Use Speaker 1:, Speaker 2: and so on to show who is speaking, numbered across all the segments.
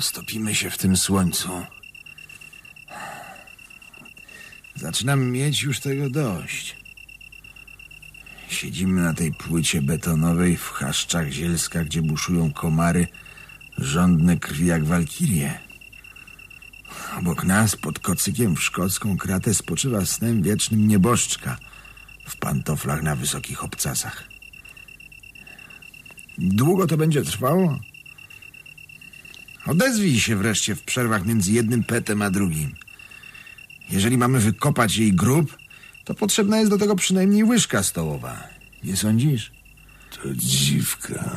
Speaker 1: Roztopimy się w tym słońcu. Zaczynam mieć już tego dość. Siedzimy na tej płycie betonowej w chaszczach Zielska, gdzie buszują komary żądne krwi jak walkirie. Obok nas, pod kocykiem w szkocką kratę, spoczywa snem wiecznym nieboszczka w pantoflach na wysokich obcasach. Długo to będzie trwało? Odezwij się wreszcie w przerwach między jednym petem a drugim. Jeżeli mamy wykopać jej grób, to potrzebna jest do tego przynajmniej łyżka stołowa. Nie sądzisz?
Speaker 2: To dziwka.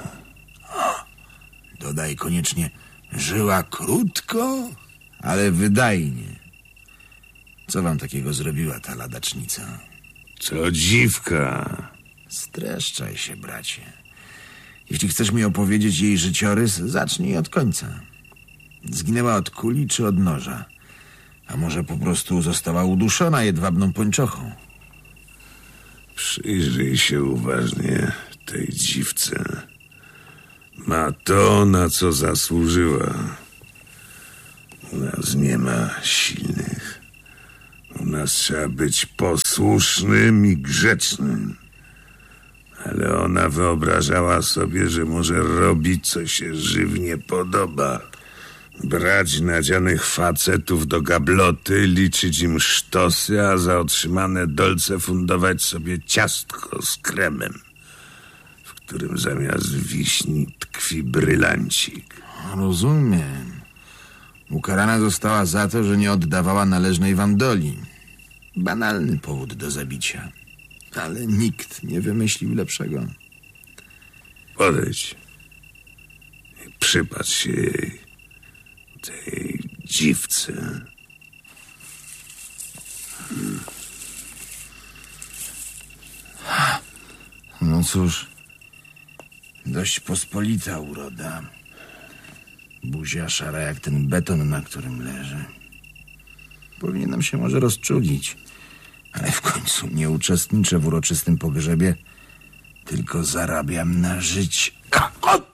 Speaker 1: Dodaj koniecznie, żyła krótko, ale wydajnie. Co wam takiego zrobiła ta ladacznica?
Speaker 2: To dziwka.
Speaker 1: Streszczaj się, bracie. Jeśli chcesz mi opowiedzieć jej życiorys, zacznij od końca. Zginęła od kuli czy od noża? A może po prostu została uduszona jedwabną pończochą?
Speaker 2: Przyjrzyj się uważnie tej dziwce. Ma to, na co zasłużyła. U nas nie ma silnych. U nas trzeba być posłusznym i grzecznym. Ale ona wyobrażała sobie, że może robić, co się żywnie podoba. Brać nadzianych facetów do gabloty, liczyć im sztosy, a za otrzymane dolce fundować sobie ciastko z kremem, w którym zamiast wiśni tkwi brylancik.
Speaker 1: Rozumiem. Ukarana została za to, że nie oddawała należnej wam doli. Banalny powód do zabicia. Ale nikt nie wymyślił lepszego.
Speaker 2: Podejdź i przypatrz się jej, tej dziwce.
Speaker 1: No cóż, dość pospolita uroda. Buzia szara jak ten beton, na którym leży. Powinienem się może rozczulić, ale w końcu nie uczestniczę w uroczystym pogrzebie, tylko zarabiam na życie.